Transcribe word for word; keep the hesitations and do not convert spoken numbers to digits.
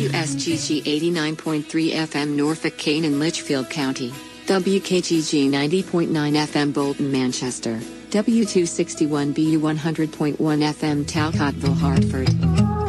W S G G eighty-nine point three F M Norfolk, Kane and Litchfield County. W K G G ninety point nine F M Bolton, Manchester. W two sixty-one B U one hundred point one F M Talcottville, Hartford.